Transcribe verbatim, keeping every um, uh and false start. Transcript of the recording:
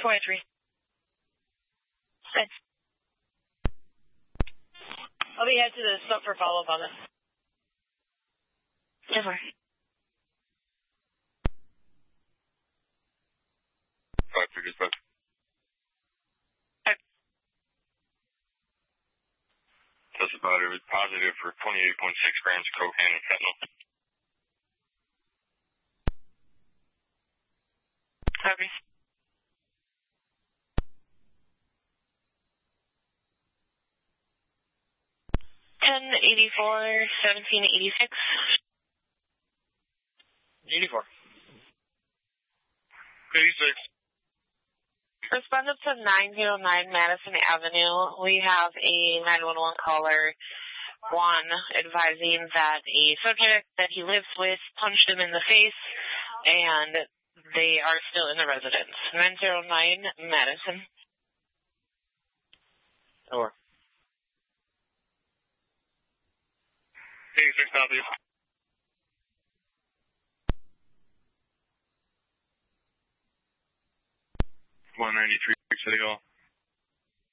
twenty-three. Thanks. I'll be head to the stop for follow-up on this. Yes, sir. Five three dispatch. Okay. Tested positive, positive for twenty-eight point six grams of cocaine and fentanyl. Copy. ten eighty-four, seventeen eighty-six. eighty-four. eighty-six. Respond up to nine oh nine Madison Avenue. We have a nine one one caller, one, advising that a subject that he lives with punched him in the face, and they are still in the residence. nine oh nine Madison. Over. eighty-six Southeast. one ninety-three City Hall.